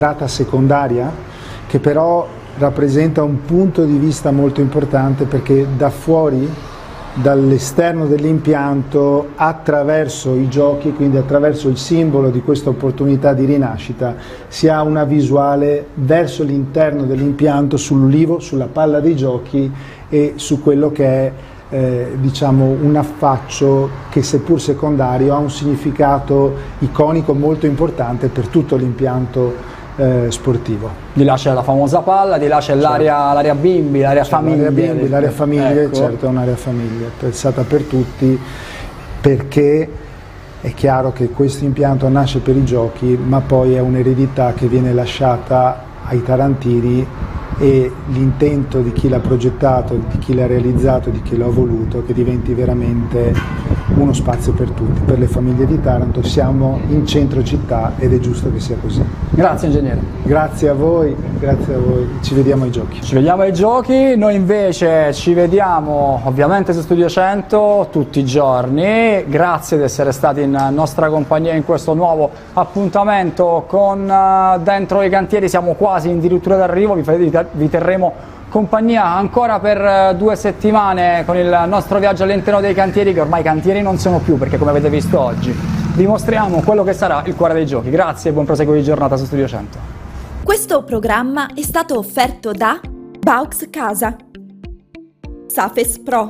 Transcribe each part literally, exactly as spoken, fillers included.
Rata secondaria che però rappresenta un punto di vista molto importante, perché da fuori, dall'esterno dell'impianto, attraverso i giochi, quindi attraverso il simbolo di questa opportunità di rinascita, si ha una visuale verso l'interno dell'impianto, sull'ulivo, sulla palla dei giochi e su quello che è eh, diciamo un affaccio che, seppur secondario, ha un significato iconico molto importante per tutto l'impianto Eh, sportivo. Di là c'è la famosa palla, di là c'è certo. l'area, l'area bimbi, l'area famiglia. L'area bimbi, l'area famiglia, ecco. Certo, è un'area famiglia, pensata per tutti, perché è chiaro che questo impianto nasce per i giochi, ma poi è un'eredità che viene lasciata ai tarantini, e l'intento di chi l'ha progettato, di chi l'ha realizzato, di chi l'ha voluto, che diventi veramente uno spazio per tutti, per le famiglie di Taranto. Siamo in centro città ed è giusto che sia così. Grazie ingegnere. Grazie a voi, grazie a voi. Ci vediamo ai giochi. Ci vediamo ai giochi, noi invece ci vediamo ovviamente su Studio cento tutti i giorni. Grazie di essere stati in nostra compagnia in questo nuovo appuntamento con uh, Dentro i Cantieri. Siamo quasi in dirittura d'arrivo, vi, vi terremo compagnia ancora per due settimane con il nostro viaggio all'interno dei cantieri, che ormai cantieri non sono più, perché come avete visto oggi vi mostriamo quello che sarà il cuore dei giochi. Grazie e buon proseguo di giornata su Studio cento. Questo programma è stato offerto da Baux Casa, Safes Pro,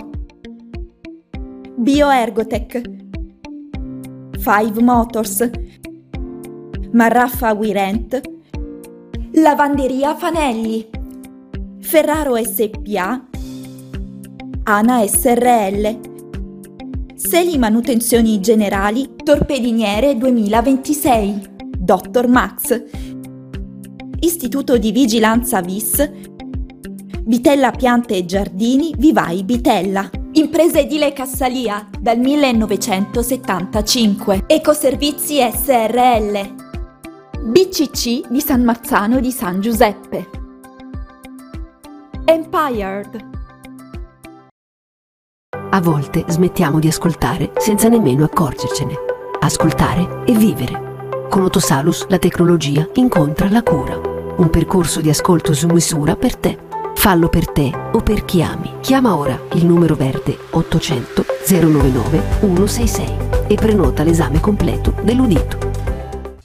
Bioergotech, Five Motors, Marraffa Wirent, Lavanderia Fanelli, Ferraro S P A, Ana S R L, Seli Manutenzioni Generali Torpediniere duemilaventisei, Dottor Max, Istituto di Vigilanza V I S, Bitella Piante e Giardini Vivai Bitella, Impresa Edile Cassalia dal millenovecentosettantacinque, Ecoservizi S R L, B C C di San Marzano di San Giuseppe, Empired. A volte smettiamo di ascoltare senza nemmeno accorgercene. Ascoltare e vivere. Con Otosalus la tecnologia incontra la cura. Un percorso di ascolto su misura per te. Fallo per te o per chi ami. Chiama ora il numero verde ottocento zero novantanove centosessantasei e prenota l'esame completo dell'udito.